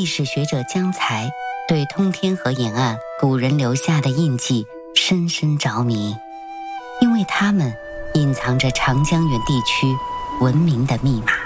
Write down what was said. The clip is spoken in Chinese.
史学者江才对通天河沿岸古人留下的印记深深着迷，因为它们隐藏着长江源地区文明的密码。